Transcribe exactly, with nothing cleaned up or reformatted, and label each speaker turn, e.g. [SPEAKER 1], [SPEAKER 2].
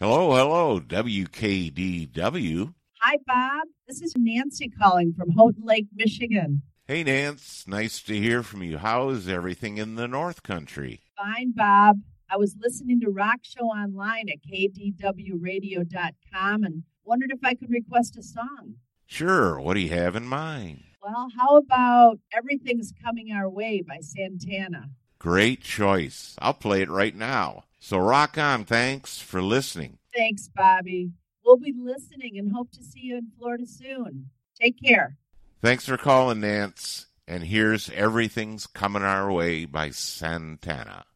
[SPEAKER 1] Hello, hello, W K D W.
[SPEAKER 2] Hi, Bob. This is Nancy calling from Houghton Lake, Michigan.
[SPEAKER 1] Hey, Nance. Nice to hear from you. How is everything in the North Country?
[SPEAKER 2] Fine, Bob. I was listening to Rock Show online at K D W radio dot com and wondered if I could request a song.
[SPEAKER 1] Sure. What do you have in mind?
[SPEAKER 2] Well, how about Everything's Coming Our Way by Santana?
[SPEAKER 1] Great choice. I'll play it right now. So rock on. Thanks for listening.
[SPEAKER 2] Thanks, Bobby. We'll be listening and hope to see you in Florida soon. Take care.
[SPEAKER 1] Thanks for calling, Nance. And here's Everything's Coming Our Way by Santana.